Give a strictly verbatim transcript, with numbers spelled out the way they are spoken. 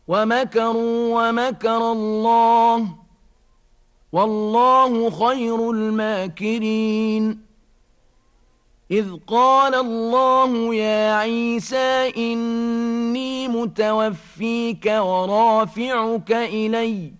ومكروا ومكر الله والله خير الماكرين إذ قال الله يا عيسى إني متوفيك ورافعك إليّ